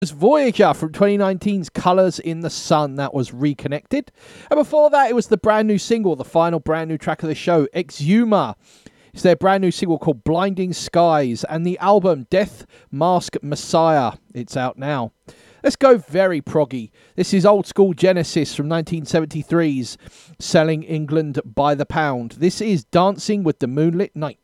was Voyager from 2019's Colours in the Sun. That was Reconnected. And before that, it was the brand new single, the final brand new track of the show, Exuma. It's their brand new single called Blinding Skies, and the album Death Mask Messiah. It's out now. Let's go very proggy. This is old school Genesis from 1973's Selling England by the Pound. This is Dancing with the Moonlit Night.